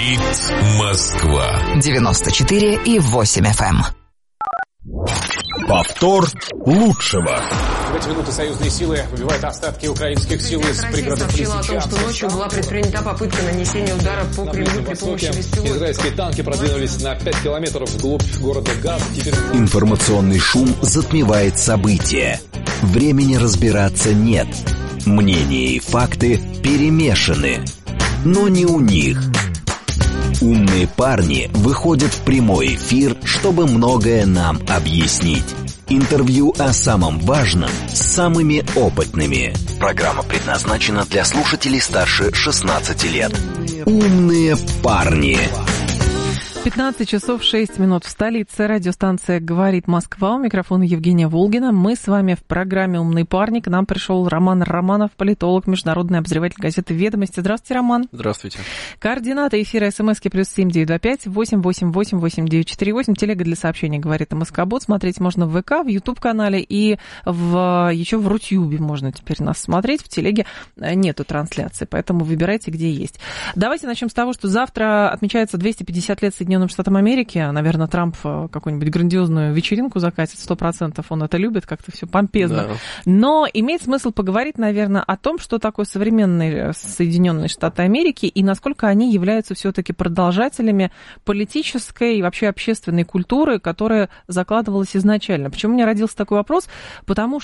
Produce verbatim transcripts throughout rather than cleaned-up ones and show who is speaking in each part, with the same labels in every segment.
Speaker 1: Говорит Москва.
Speaker 2: девяносто четыре и восемь эф эм.
Speaker 1: Повтор лучшего.
Speaker 3: В эти минуты союзные силы выбивают остатки украинских сил из пригородов
Speaker 4: сообщила о том, что ночью была предпринята попытка нанесения удара по Кремлю при помощи беспилотников.
Speaker 5: Израильские танки продвинулись на пять километров вглубь города Газ. Теперь...
Speaker 6: Информационный шум затмевает события. Времени разбираться нет. Мнения и факты перемешаны. Но не у них. Умные парни выходят в прямой эфир, чтобы многое нам объяснить. Интервью о самом важном с самыми опытными. Программа предназначена для слушателей старше шестнадцати лет. Умные парни.
Speaker 7: пятнадцать часов шесть минут в столице. Радиостанция «Говорит Москва». У микрофона Евгения Волгина. Мы с вами в программе «Умный парник». К нам пришел Роман Романов, политолог, международный обозреватель газеты «Ведомости». Здравствуйте, Роман.
Speaker 8: Здравствуйте.
Speaker 7: Координаты эфира СМСки плюс семь девять два пять восемь восемь восемь восемь девять четыре восемь. Телега для сообщений «Говорит МСК-бот». Смотреть можно в ВК, в Ютуб-канале и в, еще в Рутюбе можно теперь нас смотреть. В телеге нету трансляции, поэтому выбирайте, где есть. Давайте начнем с того, что завтра отмечается двести пятьдесят лет Соединенным Штатам Америки. Наверное, Трамп какую-нибудь грандиозную вечеринку закатит, сто процентов он это любит, как-то все помпезно. Да. Но имеет смысл поговорить, наверное, о том, что такое современные Соединенные Штаты Америки и насколько они являются все-таки продолжателями политической и вообще общественной культуры, которая закладывалась изначально. Почему у меня родился такой вопрос? Потому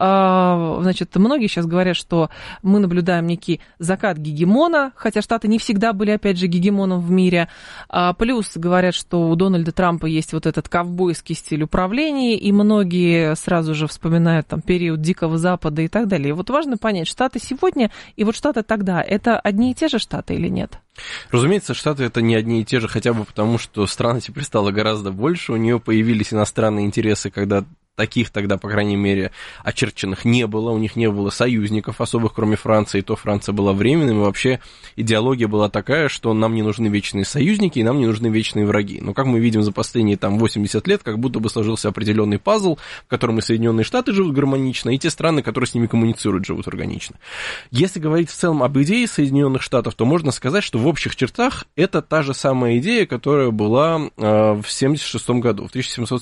Speaker 7: что, значит, многие сейчас говорят, что мы наблюдаем некий закат гегемона, хотя Штаты не всегда были, опять же, гегемоном в мире. Плюс говорят, что у Дональда Трампа есть вот этот ковбойский стиль управления, и многие сразу же вспоминают там период Дикого Запада и так далее. И вот важно понять, Штаты сегодня и вот Штаты тогда, это одни и те же Штаты или нет?
Speaker 8: Разумеется, Штаты это не одни и те же, хотя бы потому, что стран теперь стало гораздо больше, у нее появились иностранные интересы, когда таких тогда, по крайней мере, очерченных не было, у них не было союзников особых, кроме Франции, и то Франция была временным, и вообще идеология была такая, что нам не нужны вечные союзники, и нам не нужны вечные враги. Но, как мы видим за последние там восемьдесят лет, как будто бы сложился определенный пазл, в котором и Соединенные Штаты живут гармонично, и те страны, которые с ними коммуницируют, живут органично. Если говорить в целом об идее Соединенных Штатов, то можно сказать, что в общих чертах это та же самая идея, которая была э, в семьдесят шестом году. В тысяча семьсот